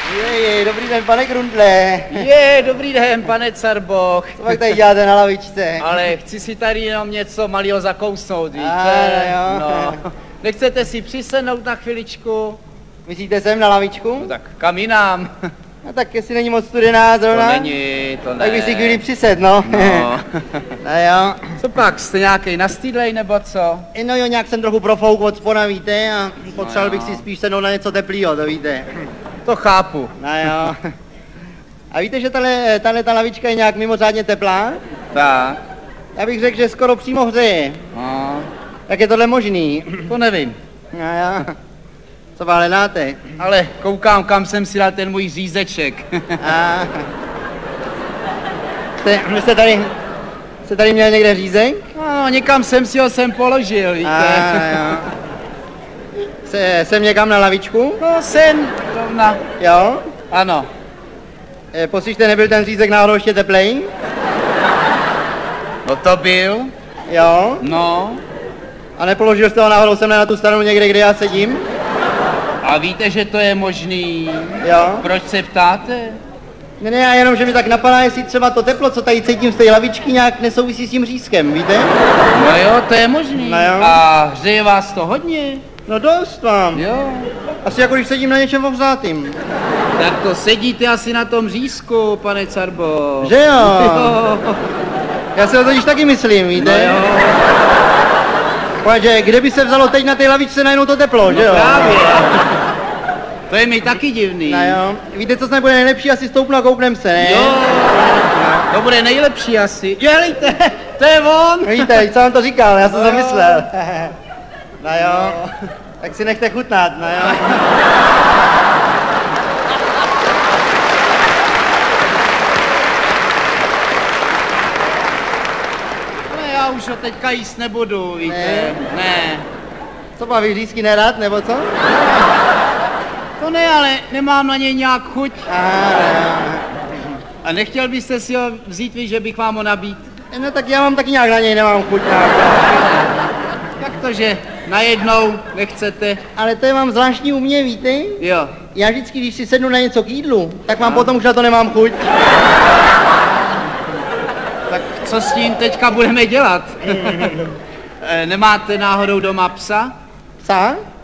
Jej, dobrý den, pane Grundle. Dobrý den, pane Carboch. Co pak tady děláte na lavičce? Ale chci si tady jenom něco malého zakousnout, víte? Jo. No. Nechcete si přisednout na chviličku? Myslíte sem na lavičku? No tak kam jinam? No tak jestli není moc studená zrovna. To není, to ne. Tak bych si chvíli přised, no. No. No jo. Co pak, jste nějakej nastydlej nebo co? No jo, nějak jsem trochu profouk od spona, víte, a potřeboval bych jo. si spíš sednout na něco teplýho, to víte. To chápu. No jo. A víte, že ta lavička je nějak mimořádně teplá? Tak. Já bych řekl, že skoro přímo hřeje. No, Jak je tohle možný? to nevím. No jo. Co vám hledáte? Ale koukám, kam jsem si dal ten můj řízeček. A... Jste tady měl někde řízek? No, někam jsem si ho sem položil, víte? Jo. Jsem někam na lavičku? No, sem, rovna. Jo? Ano. Poslyšte, nebyl ten řízek náhodou ještě teplej? No to byl. Jo? No. A nepoložil jste ho náhodou sem na tu stranu někde, kde já sedím? A víte, že to je možný? Jo? Proč se ptáte? Ne, já jenom, že mi tak napadá, jestli třeba to teplo, co tady cítím z té lavičky, nějak nesouvisí s tím řízkem, víte? No jo, to je možný. No jo. A hřeje vás to hodně? No dost vám. Jo. Asi jako když sedím na něčem ohřátým. Tak to sedíte asi na tom řízku, pane Carbo. Že jo? Jo. Já si to totiž taky myslím, víte? No jo. Protože kde by se vzalo teď na té lavičce najednou to teplo, že jo? Právě. To je mi taky divný. No jo. Víte, co snad bude nejlepší? Asi stoupnu a koupnem se, ne? Jo. To bude nejlepší asi. Dělejte, to je on. Víte, co vám to říkal, já jsem to myslel. No jo, tak si nechte chutnat, no jo. Ale já už ho teďka jíst nebudu, víte. Ne. Co baví řízky nerad, nebo co? To ne, ale nemám na něj nějak chuť. Aha, A nechtěl byste si ho vzít vy, že bych vám ho nabít? no tak já mám taky nějak na něj, nemám chuť nějak. Jak to, že najednou nechcete? Ale to je mám zvláštní u mě, víte? Jo. Já vždycky, když si sednu na něco k jídlu, tak mám potom už na to nemám chuť. Tak co s tím teďka budeme dělat? Nemáte náhodou doma psa? Psa?